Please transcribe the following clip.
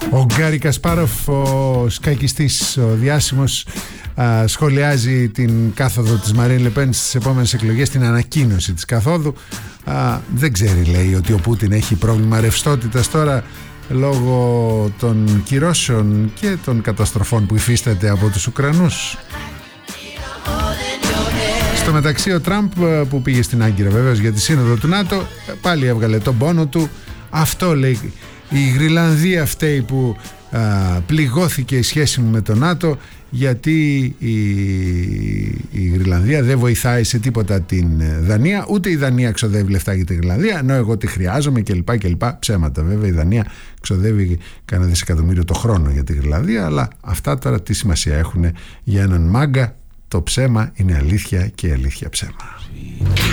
Ο Γκάρι Κασπάροφ, ο σκακιστής, ο διάσημος, σχολιάζει την κάθοδο της Μαρίν Λεπέν στις επόμενες εκλογές, την ανακοίνωση της καθόδου. Δεν ξέρει, λέει, ότι ο Πούτιν έχει πρόβλημα ρευστότητας τώρα λόγω των κυρώσεων και των καταστροφών που υφίσταται από τους Ουκρανούς. Στο μεταξύ, ο Τραμπ, που πήγε στην Άγκυρα βεβαίως για τη σύνοδο του ΝΑΤΟ, πάλι έβγαλε τον πόνο του. Αυτό, λέει, η Γρυλανδία φταίει που πληγώθηκε η σχέση μου με το ΝΑΤΟ, γιατί η Γρυλανδία δεν βοηθάει σε τίποτα την Δανία, ούτε η Δανία ξοδεύει λεφτά για τη Γρυλανδία, ενώ εγώ τη χρειάζομαι κλπ. Ψέματα, βέβαια. Η Δανία ξοδεύει κανένα δισεκατομμύριο το χρόνο για τη Γρυλανδία, αλλά αυτά τώρα τι σημασία έχουν για έναν μάγκα? Το ψέμα είναι αλήθεια και η αλήθεια ψέμα.